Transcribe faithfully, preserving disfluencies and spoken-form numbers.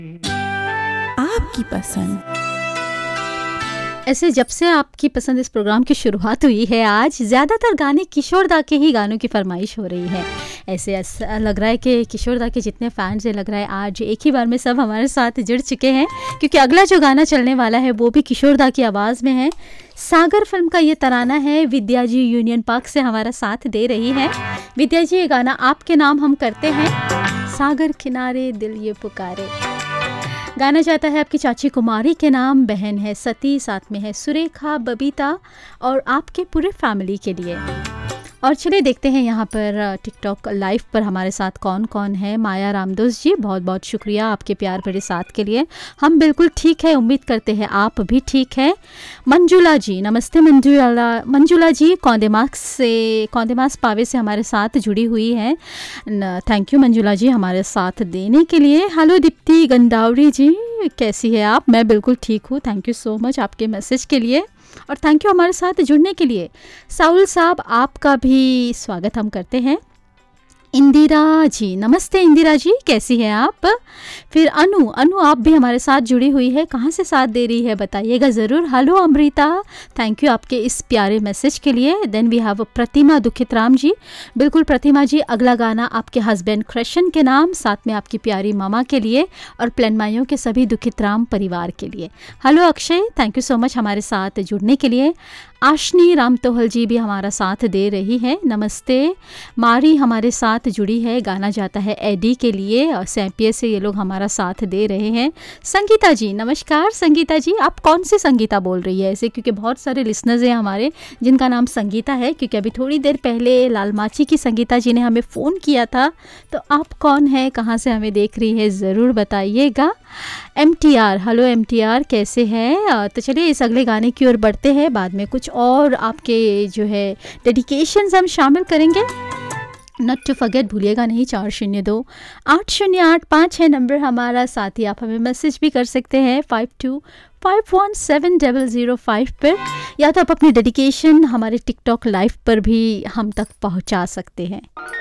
आपकी पसंद। ऐसे जब से आपकी पसंद इस प्रोग्राम की शुरुआत हुई है, आज ज़्यादातर गाने किशोर दा के ही गानों की फरमाइश हो रही है। ऐसे ऐसा लग रहा है कि किशोर दा के जितने फैंस हैं, लग रहा है आज एक ही बार में सब हमारे साथ जुड़ चुके हैं, क्योंकि अगला जो गाना चलने वाला है वो भी किशोर दा की आवाज़ में है। सागर फिल्म का ये तराना है। विद्या जी यूनियन पार्क से हमारा साथ दे रही है। विद्या जी, ये गाना आपके नाम हम करते हैं। सागर किनारे दिल ये पुकारे। गाना चाहता है आपकी चाची कुमारी के नाम, बहन है सती, साथ में है सुरेखा, बबीता और आपके पूरे फैमिली के लिए। और चलिए देखते हैं यहाँ पर टिकटॉक लाइव पर हमारे साथ कौन कौन है। माया रामदोस जी, बहुत बहुत शुक्रिया आपके प्यार भरे साथ के लिए। हम बिल्कुल ठीक है, उम्मीद करते हैं आप भी ठीक है। मंजुला जी, नमस्ते मंजुला मंजुला जी कौंदेमास से कौंदेमास पावे से हमारे साथ जुड़ी हुई है। थैंक यू मंजुला जी हमारे साथ देने के लिए। हेलो दीप्ति गंदावरी जी, कैसी है आप? मैं बिल्कुल ठीक हूँ, थैंक यू सो मच आपके मैसेज के लिए और थैंक यू हमारे साथ जुड़ने के लिए। साउल साहब, आपका भी स्वागत हम करते हैं। इंदिरा जी, नमस्ते इंदिरा जी, कैसी हैं आप? फिर अनु अनु आप भी हमारे साथ जुड़ी हुई है, कहाँ से साथ दे रही है बताइएगा ज़रूर। हेलो अमृता, थैंक यू आपके इस प्यारे मैसेज के लिए। देन वी हैव प्रतिमा दुखित राम जी, बिल्कुल प्रतिमा जी, अगला गाना आपके हस्बैंड कृष्ण के नाम, साथ में आपकी प्यारी मामा के लिए और प्लेनमाइयों के सभी दुखित राम परिवार के लिए। Hello Akshay, thank you so much हमारे साथ जुड़ने के लिए। आशनी राम तोहल जी भी हमारा साथ दे रही है, नमस्ते। मारी हमारे साथ जुड़ी है, गाना जाता है एडी के लिए और सैंपियर से ये लोग हमारा साथ दे रहे हैं। संगीता जी, नमस्कार संगीता जी, आप कौन सी संगीता बोल रही है ऐसे? क्योंकि बहुत सारे लिसनर्स हैं हमारे जिनका नाम संगीता है, क्योंकि अभी थोड़ी देर पहले लालमाची की संगीता जी ने हमें फ़ोन किया था। तो आप कौन है, कहाँ से हमें देख रही है, ज़रूर बताइएगा। M T R, hello M T R, कैसे हैं? तो चलिए इस अगले गाने की ओर बढ़ते हैं, बाद में कुछ और आपके जो है डेडिकेशंस हम शामिल करेंगे। नॉट टू फॉरगेट, भूलिएगा नहीं, चार शून्य दो आठ शून्य आठ पाँच है नंबर हमारा। साथ ही आप हमें मैसेज भी कर सकते हैं five to five one seven double zero five पर, या तो आप अपनी डेडिकेशन हमारे टिकटॉक लाइव पर भी हम तक पहुंचा सकते हैं।